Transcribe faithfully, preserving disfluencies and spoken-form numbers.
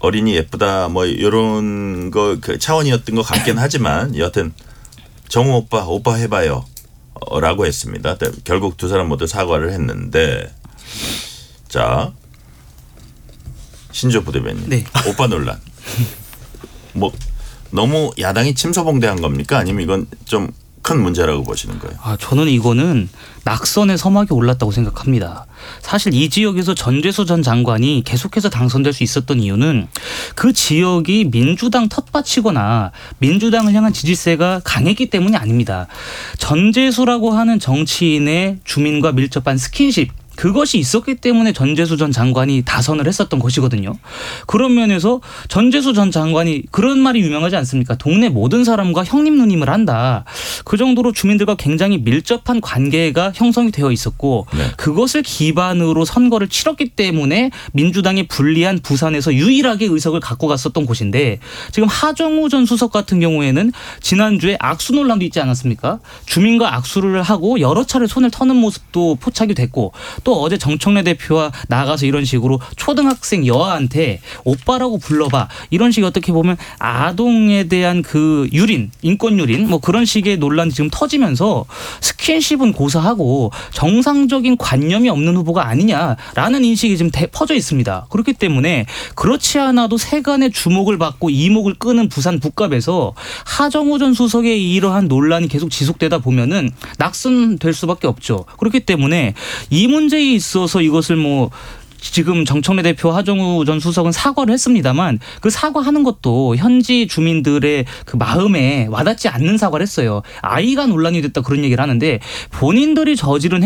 어린이 예쁘다 뭐 이런 거 그 차원이었던 것 같긴 하지만 여하튼 정우 오빠 오빠 해봐요 라고 했습니다. 결국 두 사람 모두 사과를 했는데 자 신조 부대변인 네. 오빠 논란 뭐 너무 야당이 침소봉대한 겁니까? 아니면 이건 좀 큰 문제라고 보시는 거예요? 아, 저는 이거는 낙선의 서막이 올랐다고 생각합니다. 사실 이 지역에서 전재수 전 장관이 계속해서 당선될 수 있었던 이유는 그 지역이 민주당 텃밭이거나 민주당을 향한 지지세가 강했기 때문이 아닙니다. 전재수라고 하는 정치인의 주민과 밀접한 스킨십 그것이 있었기 때문에 전재수 전 장관이 다선을 했었던 것이거든요. 그런 면에서 전재수 전 장관이 그런 말이 유명하지 않습니까? 동네 모든 사람과 형님 누님을 한다. 그 정도로 주민들과 굉장히 밀접한 관계가 형성이 되어 있었고 네. 그것을 기반으로 선거를 치렀기 때문에 민주당이 불리한 부산에서 유일하게 의석을 갖고 갔었던 곳인데 지금 하정우 전 수석 같은 경우에는 지난주에 악수 논란도 있지 않았습니까? 주민과 악수를 하고 여러 차례 손을 터는 모습도 포착이 됐고 또 어제 정청래 대표와 나가서 이런 식으로 초등학생 여아한테 오빠라고 불러봐 이런 식의 어떻게 보면 아동에 대한 그 유린 인권 유린 뭐 그런 식의 논란이 지금 터지면서 스킨십은 고사하고 정상적인 관념이 없는 후보가 아니냐라는 인식이 지금 퍼져 있습니다. 그렇기 때문에 그렇지 않아도 세간의 주목을 받고 이목을 끄는 부산 북갑에서 하정우 전 수석의 이러한 논란이 계속 지속되다 보면은 낙선될 수밖에 없죠. 그렇기 때문에 이 문제에 있어서 이것을 뭐 지금 정청래 대표 하정우 전 수석은 사과를 했습니다만 그 사과하는 것도 현지 주민들의 그 마음에 와닿지 않는 사과를 했어요. 아이가 논란이 됐다 그런 얘기를 하는데 본인들이 저지른